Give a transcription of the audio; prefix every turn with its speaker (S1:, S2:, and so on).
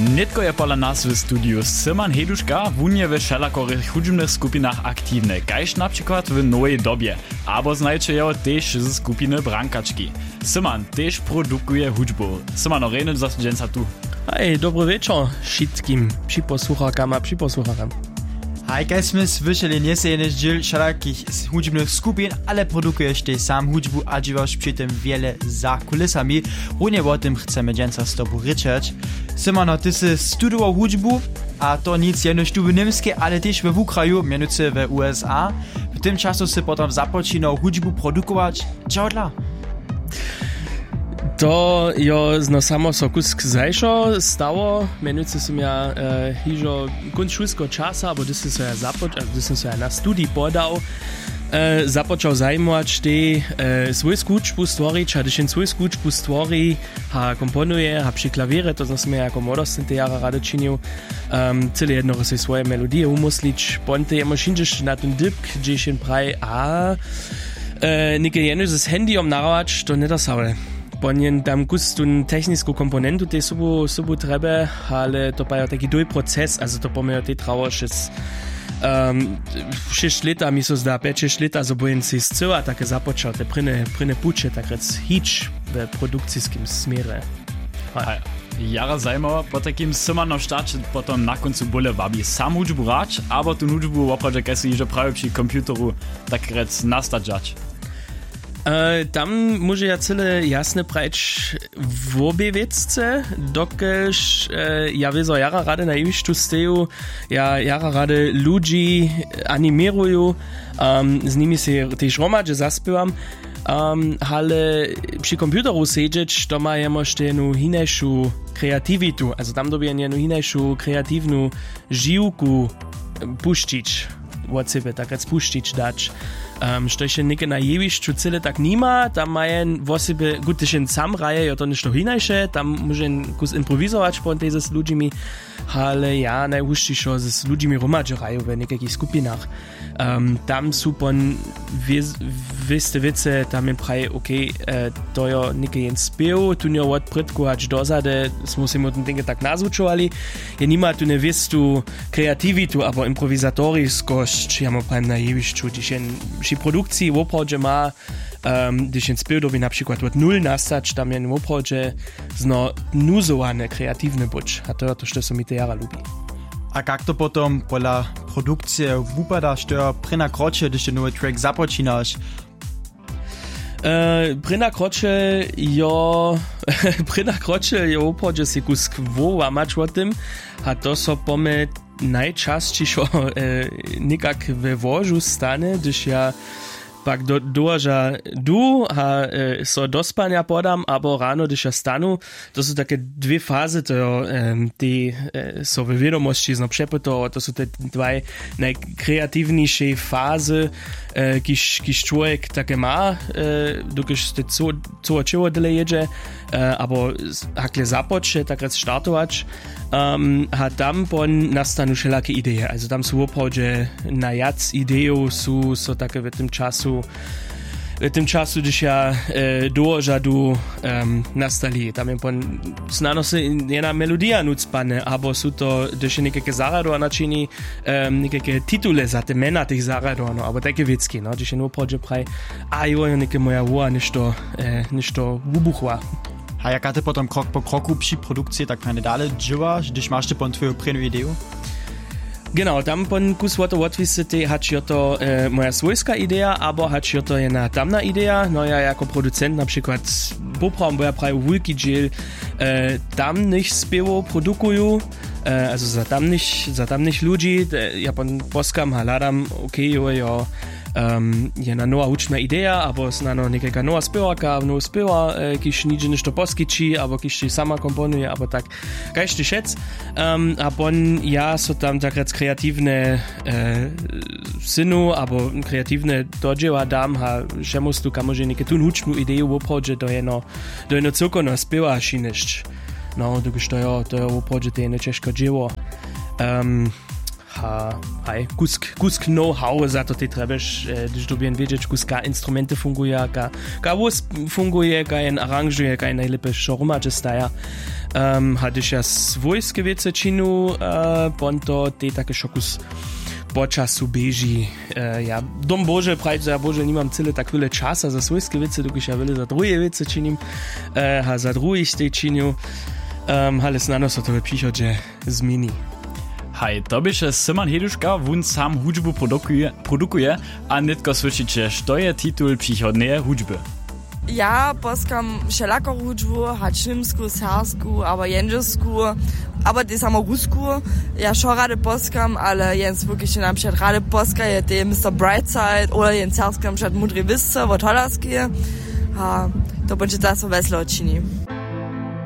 S1: Nitko je pola nas w studiu Simon Heduška, wun je w wszelakorych hudźbnych skupinach aktywny, kajż na przykład w nowej dobie, albo znajdzie je też z skupiny Brankaczki. Simon też produkuje hudźbu. Simon, rejny zastudzienca tu.
S2: Hej, dobry wieczór wszystkim przyposłuchakam a przyposłuchakam.
S3: Hej, kaj sme słyšeli nesejny dziel wszelakich hudźbnych skupin, ale produkujesz ty sam hudźbu a dziwasz przy tym wiele za kulisami. Runie o tym chcemy dzięca z tobą ryczeć. Simon, ty si studował hudźbu, a to nic jenoś tu w Niemskie, ale też w Ukraju, mianowicie w USA. W tym czasu si potem započínał hudźbu produkować. Čau dla?
S2: To jo no samo so kusk zajšo stało, mianowicie som ja hižo kunc šulského časa, abo gdy som sa na studii podal, započal zajmować te svoj skúčbu stvoriť, a když jen svoj skúčbu stvorí, ha komponuje, ha při klavíre, to som ja jako mladostin te jara rade činil, celé jedno si svoje melodie umysliť, ponte je možinžiš na ten dip, gdzieś jen praj, a nike jenu z handyom narawać, to nedosavle. Ponjen tam gustun technisku komponentu te sobu treba, ale to pa je taki duj proces, also to pomeo te trało šest 6 leta, mi so zda 5-6 leta, so bojen si zcela takie započal, te prine puče, tak rec hič v produkcijskim smere.
S1: Jara zajmowa, po takim Simonom starcie potom na koncu bole wabi sam hudźbu rać, albo tu hudźbu oprawdzie kaj si iżo prawie przy komputeru tak rec nastadziać.
S2: Tam może ja cyle jasne prać w obie wiecce, dokeż ja wieso jara rady na iwiszczu steju, ja jara rady ludzi animiruju, z nimi się też romadże zaspiewam, ale przy komputeru siedzieć to ma jemoż tenu hinejszu kreativitu, also tam dobiję jenu hinejszu kreatywnu żyłku puścić, od siebie tak jak puścić dać. Što jeszcze neke na jewišću cele tak nima, tam majen w sobie, gut, když jen sam raje, jo to nešto hinajše, tam můžem kus improvizować po tej z ludźmi, ale ja najhušćišo z ludźmi romadže raju v nekakých skupinách. Tam sú pon viste vice, tam jen praje, to jo neke jen spiev, tu njo od predku hač dozade, smo si mu ten dinge tak nazvučovali, je nima tu nevistu kreativitu, abo improvizatoriskošť, ja mu prajem na jewišću, když jen przy produkcji w oprawdzie ma, když jen spiedowi na przykład od nul nastać, tam jen w oprawdzie zno nuzowane, kreatywne być. A to je to, co mi te jara lubi.
S3: A jak to potom pola produkcije vypadá, što prina kroče, když ten nový track započínáš?
S2: Prina kroče je w oprawdzie si kusk woła mać o tym, a to so pome najčastějšo nikak ve vožu stane, když ja pak doža a so do spania podam, abo ráno, když ja stanu, to sú také dve fáze, to je so ve vědomosti zno přepoto, to sú te dvaj najkreatívnejšie fáze, když človek také má, dokiž ste co čeho dele jedzie, abo hakle započe, tak raz startovač, a tam pon nastanu všelaké ideje. Also tam sú oprawdzie najac idejów, sú so také v tym czasu, když ja dožadu nastali. Tam je pon snano se jedna melodija nucpane, abo sú to, když je nekake zarador načini, nekake titule za te mena tých zarador, no, abo také věcky, no, když je oprawdzie praj, a jo, neke moja voa, nešto wybuchła.
S3: A jaka ty potom krok po kroku przy produkcji tak fajnie dalej działasz, když máš ty pon twoją prvnú ideu?
S2: Genau, tam pon kus woto odvisete, hač je to moja svojská idea, abo hač je to jedna tamna idea. No ja jako producent na przykład popravam, bo ja prawie wulki dziel tamnych spiewów produkuju, also za tamnych ludzi, ja pon poskam, haladam, jo, jedna nowa hučna ideja, abo znano nekaka nova spevaka, nov speva, kiž nič nešto poskiči, abo kiž sama komponuje, abo tak, kajš ti šec. A pon ja so tam takrat kreativne synu, abo kreativne dodževa dam, ha šemostu, kamože neke tun hučnu ideju oprawdzie do jedno celkono speva šinešť. No, dokiž to je oprawdzie to jedno češko dževo. Kusk know-how za to ty trebaš, když dobien wiedzieć, kuska instrumenty funguje, ka wóz funguje, ka jen aranžuje, ka jen najlepiej šoromače staja. Hadyś ja swojskie wiece činu, ponto te takie szokus po czasu bieži. Ja dom Bože, prajď, ja Bože, nimam cyle tak wiele czasa za swojskie wiece, dokiż ja wiele za drugie wiece činim, a za drugich te činju, ale snano so to w przychodzie zmieni.
S1: Hej, to byše Simon Heduška, wun sam hudžbu produkuje, a netko słyszycie, što je titul przychodnej hudžby.
S4: Ja poskam wszelaką hudžbu, hać nimsku, sersku, aber jędrzysku, aber die samo rusku. Ja schon rade poskam, ale jens wirklich na przykład rade poska je te Mr. Brightside, oder jens serska na przykład Mudry Wisce, wo tollaski. To będzie to, co weslo odčini.